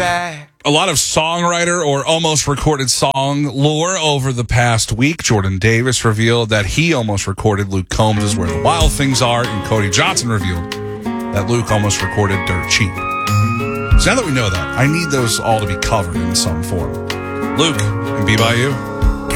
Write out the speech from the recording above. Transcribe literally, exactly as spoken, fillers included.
back. A lot of songwriter or almost recorded song lore over the past week. Jordan Davis revealed that he almost recorded Luke Combs' Where the Wild Things Are, and Cody Johnson revealed that Luke almost recorded Dirt Cheap. So now that we know that, I need those all to be covered in some form. Luke, and Be By You.